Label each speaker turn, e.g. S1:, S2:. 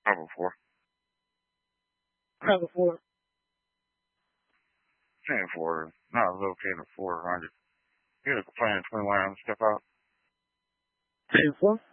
S1: Cover 4.
S2: Cover 4.
S1: 10-4. Not located 400. Get a complaint 21. Step out.
S2: 10-4.